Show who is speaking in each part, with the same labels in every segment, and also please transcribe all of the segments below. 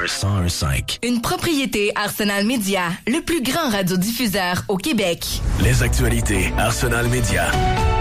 Speaker 1: 1015.
Speaker 2: Une propriété Arsenal Média, le plus grand radiodiffuseur au Québec.
Speaker 1: Les actualités Arsenal Média.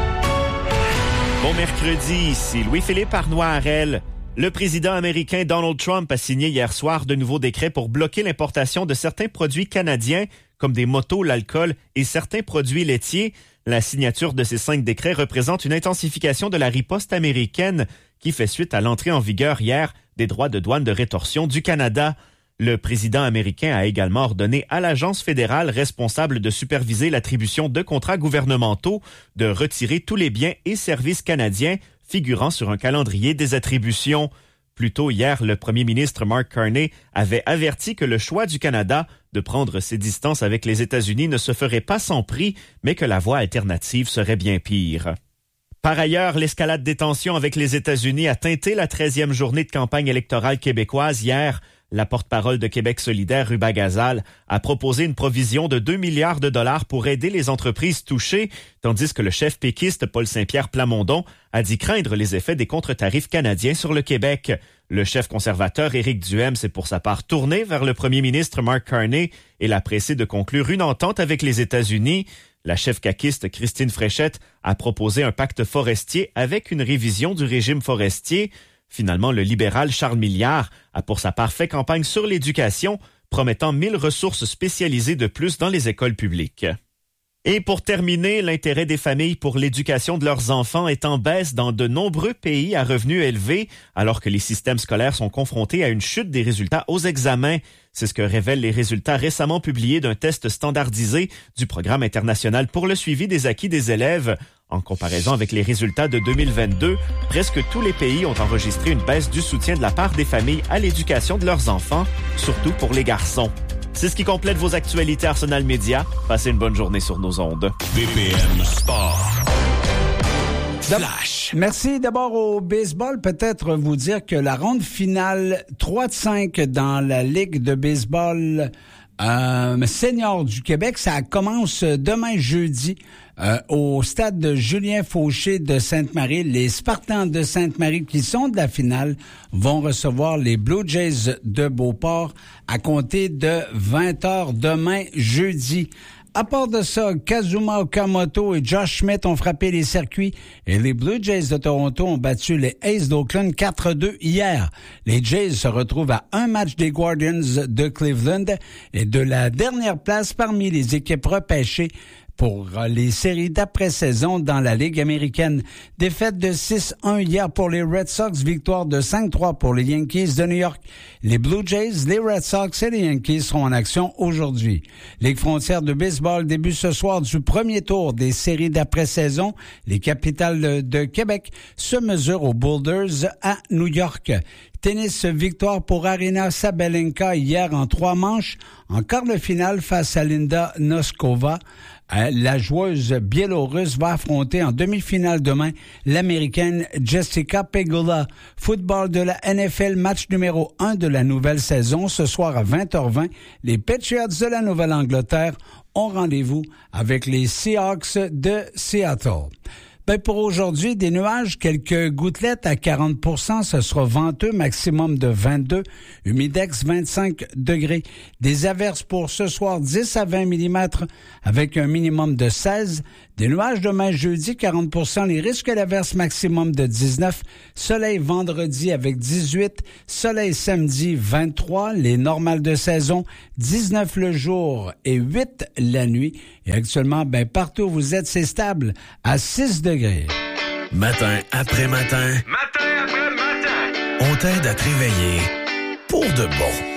Speaker 3: Bon mercredi, ici Louis-Philippe Arnois-Harel. Le président américain Donald Trump a signé hier soir de nouveaux décrets pour bloquer l'importation de certains produits canadiens, comme des motos, l'alcool et certains produits laitiers. La signature de ces 5 décrets représente une intensification de la riposte américaine qui fait suite à l'entrée en vigueur hier des droits de douane de rétorsion du Canada. Le président américain a également ordonné à l'agence fédérale responsable de superviser l'attribution de contrats gouvernementaux de retirer tous les biens et services canadiens figurant sur un calendrier des attributions. Plus tôt hier, le premier ministre Mark Carney avait averti que le choix du Canada de prendre ses distances avec les États-Unis ne se ferait pas sans prix, mais que la voie alternative serait bien pire. Par ailleurs, l'escalade des tensions avec les États-Unis a teinté la 13e journée de campagne électorale québécoise hier. La porte-parole de Québec solidaire, Ruba Gazal, a proposé une provision de 2 milliards de dollars pour aider les entreprises touchées, tandis que le chef péquiste Paul Saint-Pierre Plamondon a dit craindre les effets des contre-tarifs canadiens sur le Québec. Le chef conservateur Éric Duhaime s'est pour sa part tourné vers le premier ministre Mark Carney et l'a pressé de conclure une entente avec les États-Unis. La chef caquiste Christine Fréchette a proposé un pacte forestier avec une révision du régime forestier. Finalement, le libéral Charles Milliard a pour sa part fait campagne sur l'éducation, promettant 1000 ressources spécialisées de plus dans les écoles publiques. Et pour terminer, l'intérêt des familles pour l'éducation de leurs enfants est en baisse dans de nombreux pays à revenus élevés, alors que les systèmes scolaires sont confrontés à une chute des résultats aux examens. C'est ce que révèlent les résultats récemment publiés d'un test standardisé du Programme international pour le suivi des acquis des élèves. En comparaison avec les résultats de 2022, presque tous les pays ont enregistré une baisse du soutien de la part des familles à l'éducation de leurs enfants, surtout pour les garçons. C'est ce qui complète vos actualités Arsenal Média. Passez une bonne journée sur nos ondes.
Speaker 1: BPM Sport. Flash.
Speaker 4: Merci. D'abord au baseball, peut-être vous dire que la ronde finale 3-5 dans la Ligue de baseball senior du Québec, ça commence demain jeudi au stade de Julien Fauché de Sainte-Marie. Les Spartans de Sainte-Marie qui sont de la finale vont recevoir les Blue Jays de Beauport à compter de 20h demain jeudi. À part de ça, Kazuma Okamoto et Josh Schmidt ont frappé les circuits et les Blue Jays de Toronto ont battu les Aces d'Oakland 4-2 hier. Les Jays se retrouvent à un match des Guardians de Cleveland et de la dernière place parmi les équipes repêchées pour les séries d'après-saison dans la Ligue américaine. Défaite de 6-1 hier pour les Red Sox, victoire de 5-3 pour les Yankees de New York. Les Blue Jays, les Red Sox et les Yankees seront en action aujourd'hui. Ligue frontière de baseball début ce soir du premier tour des séries d'après-saison. Les Capitals de Québec se mesurent aux Boulders à New York. Tennis, victoire pour Aryna Sabalenka hier en 3 manches. En quart de finale face à Linda Noskova. La joueuse biélorusse va affronter en demi-finale demain l'Américaine Jessica Pegula. Football de la NFL, match numéro 1 de la nouvelle saison. Ce soir à 20h20, les Patriots de la Nouvelle-Angleterre ont rendez-vous avec les Seahawks de Seattle. Pour aujourd'hui, des nuages, quelques gouttelettes à 40%, ce sera venteux, maximum de 22, humidex 25 degrés. Des averses pour ce soir, 10 à 20 mm avec un minimum de 16. Des nuages demain jeudi, 40%, les risques d'averses maximum de 19. Soleil vendredi avec 18. Soleil samedi, 23. Les normales de saison, 19 le jour et 8 la nuit. Et actuellement, partout où vous êtes, c'est stable à 6 degrés.
Speaker 1: Matin après matin.
Speaker 5: Matin après matin.
Speaker 1: On t'aide à te réveiller pour de bon.